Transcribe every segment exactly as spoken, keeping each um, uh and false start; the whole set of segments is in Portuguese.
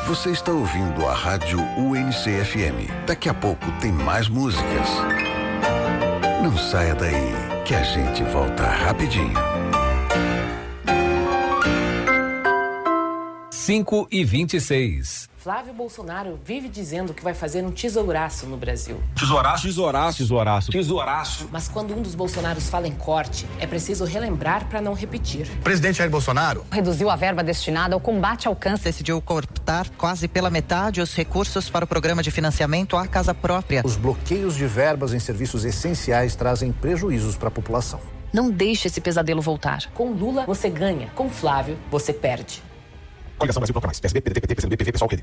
Você está ouvindo a Rádio U N C F M. Daqui a pouco tem mais músicas. Não saia daí, que a gente volta rapidinho. cinco e vinte e seis. Flávio Bolsonaro vive dizendo que vai fazer um tesouraço no Brasil. Tesouraço? Tesouraço. Tesouraço. Tesouraço. Mas quando um dos Bolsonaros fala em corte, é preciso relembrar para não repetir. O presidente Jair Bolsonaro reduziu a verba destinada ao combate ao câncer. Decidiu cortar quase pela metade os recursos para o programa de financiamento à casa própria. Os bloqueios de verbas em serviços essenciais trazem prejuízos para a população. Não deixe esse pesadelo voltar. Com Lula, você ganha. Com Flávio, você perde. Coligação Brasil Bloco Mais. P S B, P D T, P T, P C do B, P V, Pessoal, Rede.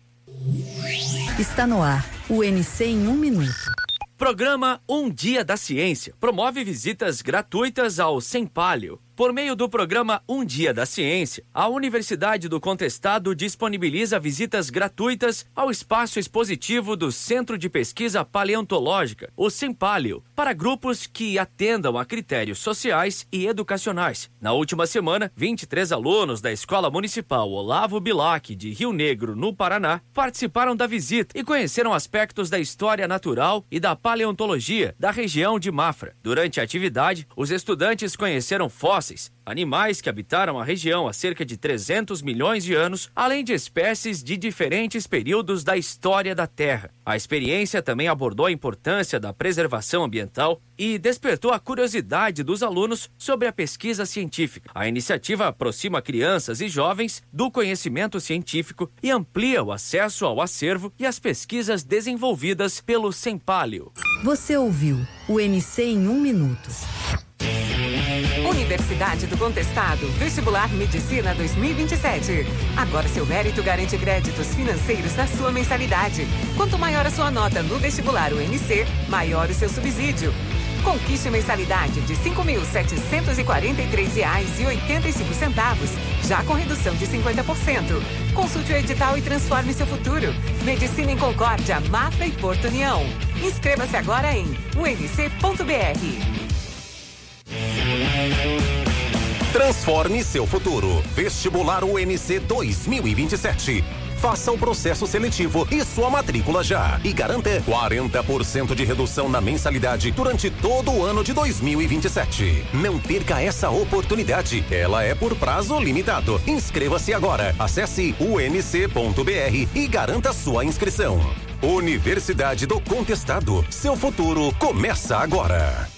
Está no ar. O N C em um minuto. Programa Um Dia da Ciência promove visitas gratuitas ao Sempalio. Por meio do programa Um Dia da Ciência, a Universidade do Contestado disponibiliza visitas gratuitas ao espaço expositivo do Centro de Pesquisa Paleontológica, o Sempalio, para grupos que atendam a critérios sociais e educacionais. Na última semana, vinte e três alunos da Escola Municipal Olavo Bilac, de Rio Negro, no Paraná, participaram da visita e conheceram aspectos da história natural e da paleontologia da região de Mafra. Durante a atividade, os estudantes conheceram fósseis, animais que habitaram a região há cerca de trezentos milhões de anos, além de espécies de diferentes períodos da história da Terra. A experiência também abordou a importância da preservação ambiental e despertou a curiosidade dos alunos sobre a pesquisa científica. A iniciativa aproxima crianças e jovens do conhecimento científico e amplia o acesso ao acervo e às pesquisas desenvolvidas pelo Sempalio. Você ouviu o N C em um minuto. Universidade do Contestado, Vestibular Medicina dois mil e vinte e sete. Agora seu mérito garante créditos financeiros da sua mensalidade. Quanto maior a sua nota no vestibular U N C, maior o seu subsídio. Conquiste mensalidade de cinco mil setecentos e quarenta e três reais e oitenta e cinco centavos, já com redução de cinquenta por cento. Consulte o edital e transforme seu futuro. Medicina em Concórdia, Mafra e Porto União. Inscreva-se agora em u n c ponto b r. Transforme seu futuro. Vestibular U N C dois mil e vinte e sete. Faça o processo seletivo e sua matrícula já. E garanta quarenta por cento de redução na mensalidade durante todo o ano de dois mil e vinte e sete. Não perca essa oportunidade. Ela é por prazo limitado. Inscreva-se agora. Acesse u n c ponto b r e garanta sua inscrição. Universidade do Contestado. Seu futuro começa agora.